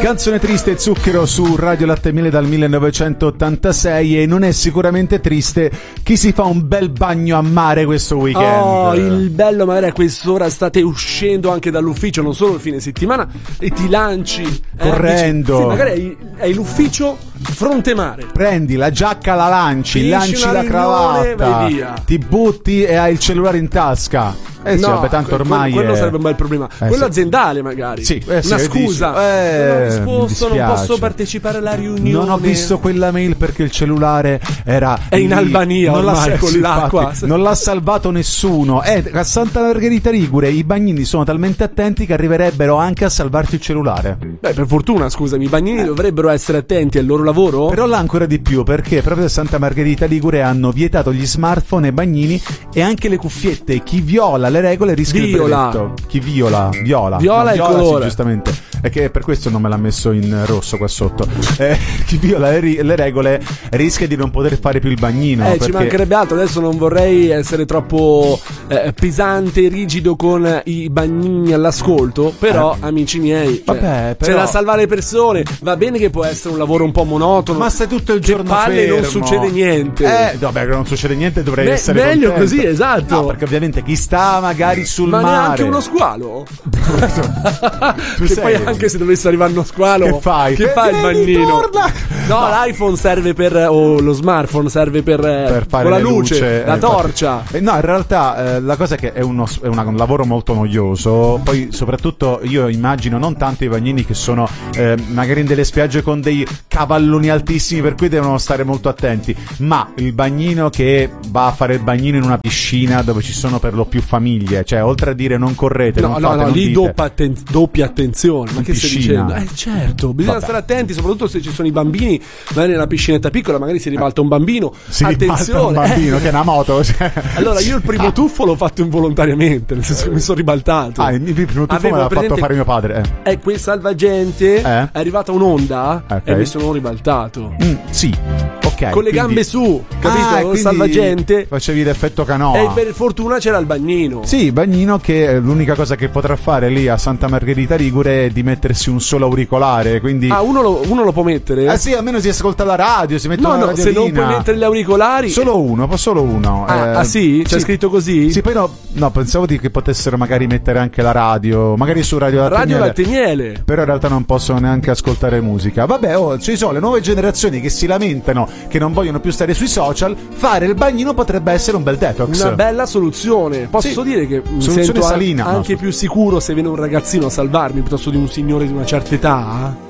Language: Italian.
Canzone triste e zucchero su Radio Latte Miele dal 1986, e non è sicuramente triste chi si fa un bel bagno a mare questo weekend. Oh, il bello magari a quest'ora state uscendo anche dall'ufficio, non solo il fine settimana, e ti lanci correndo. Sì, magari hai l'ufficio fronte mare. Prendi la giacca, la lanci Finisci la una cravatta, riunione, vai via. ti butti e hai il cellulare in tasca. Sì, no, vabbè, tanto ormai quello sarebbe un bel problema. Quello sì. aziendale magari. Sì, una sì, scusa. non ho risposto, non posso partecipare alla riunione. Non ho visto quella mail perché il cellulare è in Albania ormai con l'acqua. Infatti, non l'ha salvato nessuno. A Santa Margherita Ligure i bagnini sono talmente attenti che arriverebbero anche a salvarti il cellulare. Beh, per fortuna, scusami, i bagnini dovrebbero essere attenti al loro lavoro. Però là ancora di più, perché proprio a Santa Margherita Ligure hanno vietato gli smartphone ai bagnini e anche le cuffiette. Chi viola le regole rischia chi viola il colore. Sì, giustamente. È che per questo non me l'ha messo in rosso qua sotto. Chi viola le regole rischia di non poter fare più il bagnino. Ci mancherebbe altro. Adesso non vorrei essere troppo pesante e rigido con i bagnini all'ascolto. Però, amici miei, vabbè, c'è da salvare persone. Va bene che può essere un lavoro un po' monotono, ma stai tutto il giorno palle, fermo. non succede niente. Vabbè, che non succede niente, dovrei essere meglio contento. Così, esatto. No, perché ovviamente chi sta magari sul ma mare. Ma neanche uno squalo? Tu che sei poi anche se dovesse arrivare uno squalo, che fai? Che fai il bagnino? No, l'iPhone serve o lo smartphone serve per fare con la luce, la torcia. No, in realtà la cosa è che è un lavoro molto noioso. Poi soprattutto io immagino non tanto i bagnini che sono magari in delle spiagge con dei cavalloni altissimi, per cui devono stare molto attenti, ma il bagnino che va a fare il bagnino in una piscina dove ci sono per lo più famiglie, cioè oltre a dire non correte, no, lì doppia attenzione. Ma che stai dicendo? Certo, bisogna stare attenti, soprattutto se ci sono i bambini, magari nella piscinetta piccola, magari si ribalta un bambino. Attenzione, un bambino che è una moto. Allora, io il primo tuffo l'ho fatto involontariamente, nel senso che mi sono ribaltato. Il primo tuffo me l'ha fatto fare mio padre. Quel salvagente è arrivata un'onda e mi sono ribaltato. Sì. Okay, con le gambe su, capito? Salvagente. Facevi l'effetto canoa. E per fortuna c'era il bagnino. Sì, il bagnino che l'unica cosa che potrà fare lì a Santa Margherita Ligure è di mettersi un solo auricolare, quindi... uno lo può mettere? Sì, almeno si ascolta la radio, si mette una radiolina. Se non puoi mettere gli auricolari... Solo uno. Sì? C'è scritto così? Sì, poi no, pensavo che potessero magari mettere anche la radio, magari su Radio Latte Miele. Però in realtà non possono neanche ascoltare musica. Vabbè, ci sono le nuove generazioni che si lamentano che non vogliono più stare sui social. Fare il bagnino potrebbe essere un bel detox. Una bella soluzione. Posso dire che mi soluzione sento salina, anche più sicuro se viene un ragazzino a salvarmi piuttosto di un signore di una certa età?